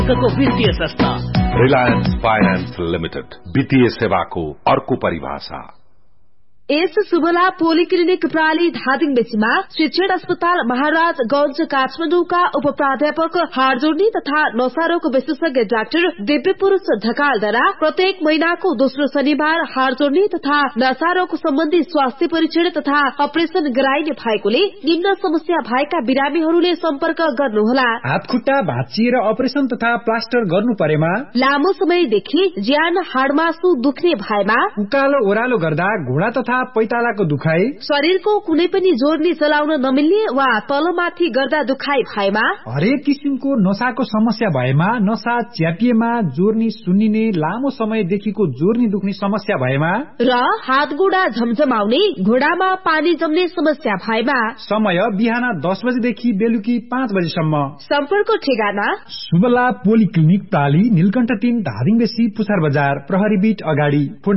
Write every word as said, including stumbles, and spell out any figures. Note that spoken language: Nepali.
वित्तीय संस्था रिलायन्स फाइनान्स लिमिटेड वित्तीय सेवाको अर्को परिभाषा। यस शुभला पोलिक्लिनिक प्राली धादिङ बेचीमा शिक्षण अस्पताल महाराजगंज काठमाडौँका उप प्राध्यापक हाड जोड्ने तथा नसारोग विशेषज्ञ डाक्टर दिव्य पुरूष ढकालद्वारा प्रत्येक महीनाको दोस्रो शनिबार हाड जोड्ने तथा नसारोग सम्बन्धी स्वास्थ्य परीक्षण तथा अपरेशन गराइने भएकोले निम्न समस्या भएका बिरामीहरूले सम्पर्क गर्नुहोला। हात खुट्टा भाँचिएर अपरेशन तथा प्लास्टर गर्नु परेमा, लामो समयदेखि ज्यान हाडमासु दुख्ने भएमा, उकालो ओह्रालो गर्दा घुँडा तथा पैतालाको दुखाइ, शरीरको कुनै पनि जोर्नी चलाउन नमिल्ने वा तलमाथि गर्दा दुखाइ भएमा, हरेक किसिमको नसाको समस्या भएमा, नसा च्यापिएमा, जोर्नी सुन्निने, लामो समयदेखिको जोर्नी दुख्ने समस्या भएमा र हात गोडा झमझमाउने, घुँडामा पानी जम्ने समस्या भएमा समय बिहान दस बजेदेखि बेलुकी पाँच बजेसम्म। सम्पर्क ठेगाना शुभला पोलिक्लिनिक प्राली नीलकण्ठ तीन धादिङ बेसी पुछार बजार प्रहरी बीट अगाडि।